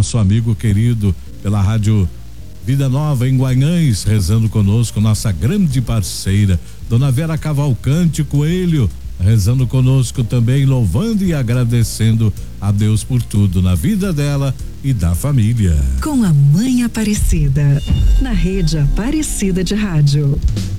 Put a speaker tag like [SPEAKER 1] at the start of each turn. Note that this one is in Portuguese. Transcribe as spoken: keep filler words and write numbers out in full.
[SPEAKER 1] nosso amigo querido pela rádio Vida Nova em Guanhães, rezando conosco, nossa grande parceira, Dona Vera Cavalcante Coelho, rezando conosco também, louvando e agradecendo a Deus por tudo na vida dela e da família.
[SPEAKER 2] Com a Mãe Aparecida, na Rede Aparecida de Rádio.